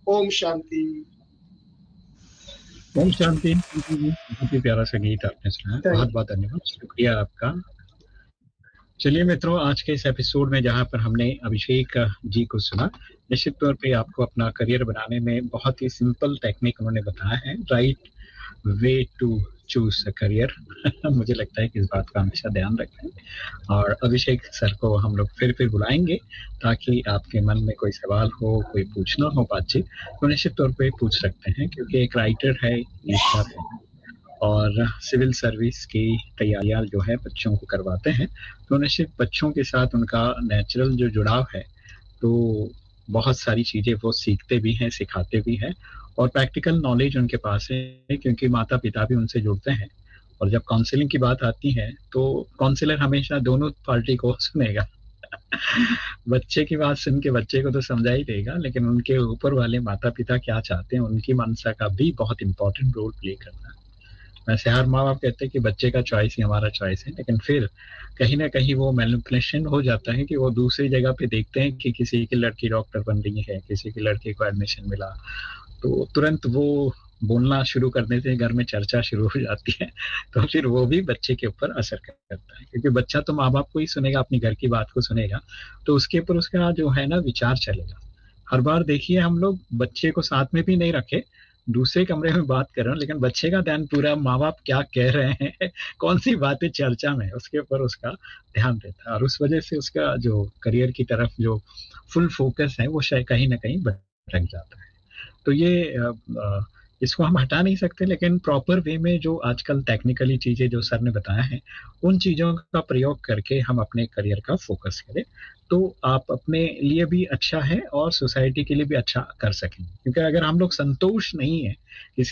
ओम शांति। ओम शांति। बहुत ही प्यारा सा गीत आपने सुनाया, थैंक बहुत बहुत धन्यवाद, शुक्रिया आपका। चलिए मित्रों, आज के इस एपिसोड में जहाँ पर हमने अभिषेक जी को सुना, निश्चित तौर पे आपको अपना करियर बनाने में बहुत ही सिंपल टेक्निक उन्होंने बताया है, right way to choose a career. मुझे लगता है कि इस बात का हमेशा ध्यान रखें, और अभिषेक सर को हम लोग फिर बुलाएंगे ताकि आपके मन में कोई सवाल हो, कोई पूछना हो बातचीत, तो निश्चित तौर पे पूछ सकते हैं, क्योंकि एक राइटर है, लिखकर है और सिविल सर्विस की तैयारियां जो है बच्चों को करवाते हैं, तो निश्चित बच्चों के साथ उनका नेचुरल जो जुड़ाव है, तो बहुत सारी चीजें वो सीखते भी हैं, सिखाते भी हैं, और प्रैक्टिकल नॉलेज उनके पास है, क्योंकि माता पिता भी उनसे जुड़ते हैं। और जब काउंसलिंग की बात आती है तो काउंसलर हमेशा दोनों पार्टी को सुनेगा। बच्चे की बात सुन के बच्चे को तो समझा ही देगा, लेकिन उनके ऊपर वाले माता पिता क्या चाहते हैं, उनकी मनसा का भी बहुत इंपॉर्टेंट रोल प्ले करना है। वैसे हर माँ बाप कहते हैं कि बच्चे का चॉइस ही हमारा चॉइस है, लेकिन फिर कहीं ना कहीं वो मैनिपुलेशन हो जाता है कि वो दूसरी जगह पे देखते हैं कि किसी की लड़की डॉक्टर बन रही है, किसी की लड़की को एडमिशन मिला, तो तुरंत वो बोलना शुरू करने से घर में चर्चा शुरू हो जाती है। तो फिर वो भी बच्चे के ऊपर असर करता है, क्योंकि बच्चा तो माँ बाप को ही सुनेगा, अपनी घर की बात को सुनेगा, तो उसके ऊपर उसका जो है ना विचार चलेगा। हर बार देखिए, हम लोग बच्चे को साथ में भी नहीं रखे, दूसरे कमरे में बात कर रहे हो, लेकिन बच्चे का ध्यान पूरा माँ बाप क्या कह रहे हैं, कौन सी बातें चर्चा में, उसके ऊपर उसका ध्यान रहता है, और उस वजह से उसका जो करियर की तरफ जो फुल फोकस है वो शायद कहीं ना कहीं भटक जाता है। तो ये इसको हम हटा नहीं सकते, लेकिन प्रॉपर वे में जो आजकल टेक्निकली चीजें जो सर ने बताया है, उन चीजों का प्रयोग करके हम अपने करियर का फोकस करें, तो आप अपने लिए भी अच्छा है और सोसाइटी के लिए भी अच्छा कर सकेंगे। क्योंकि अगर हम लोग संतोष नहीं है किसी